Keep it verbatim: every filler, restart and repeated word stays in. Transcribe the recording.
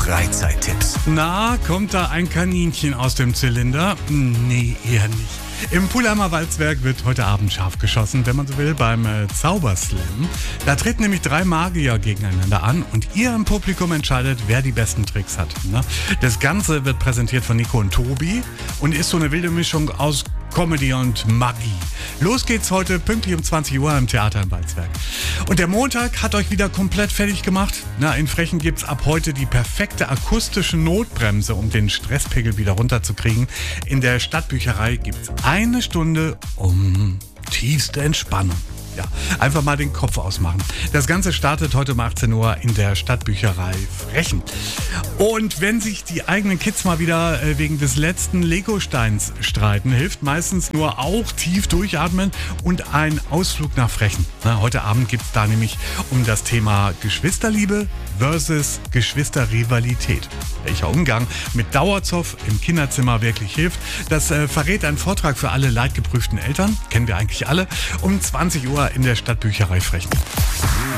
Freizeittipps. Na, kommt da ein Kaninchen aus dem Zylinder? Nee, eher nicht. Im Pulheimer Walzwerk wird heute Abend scharf geschossen, wenn man so will, beim äh, Zauberslam. Da treten nämlich drei Magier gegeneinander an und ihr im Publikum entscheidet, wer die besten Tricks hat. Ne? Das Ganze wird präsentiert von Nico und Tobi und ist so eine wilde Mischung aus Comedy und Magie. Los geht's heute pünktlich um zwanzig Uhr im Theater im Walzwerk. Und der Montag hat euch wieder komplett fertig gemacht. Na, in Frechen gibt's ab heute die perfekte akustische Notbremse, um den Stresspegel wieder runterzukriegen. In der Stadtbücherei gibt's eine Stunde um tiefste Entspannung. Ja, einfach mal den Kopf ausmachen. Das Ganze startet heute um achtzehn Uhr in der Stadtbücherei Frechen. Und wenn sich die eigenen Kids mal wieder äh, wegen des letzten Legosteins streiten, hilft meistens nur auch tief durchatmen und ein Ausflug nach Frechen. Na, heute Abend geht es da nämlich um das Thema Geschwisterliebe versus Geschwisterrivalität. Welcher Umgang mit Dauerzoff im Kinderzimmer wirklich hilft, das äh, verrät ein Vortrag für alle leidgeprüften Eltern, kennen wir eigentlich alle, um zwanzig Uhr in der Stadtbücherei Frechen.